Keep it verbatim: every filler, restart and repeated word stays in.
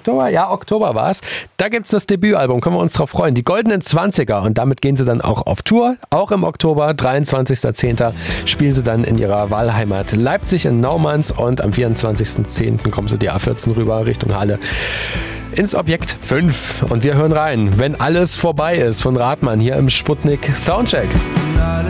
Oktober? Ja, Oktober war es. Da gibt es das Debütalbum, können wir uns drauf freuen. Die Goldenen Zwanziger. Und damit gehen sie dann auch auf Tour. Auch im Oktober, dreiundzwanzigster zehnter spielen sie dann in ihrer Wahlheimat Leipzig in Naumanns. Und am vierundzwanzigsten zehnten kommen sie die A vierzehn rüber Richtung Halle ins Objekt fünf. Und wir hören rein, wenn alles vorbei ist, von Rathmann hier im Sputnik Soundcheck.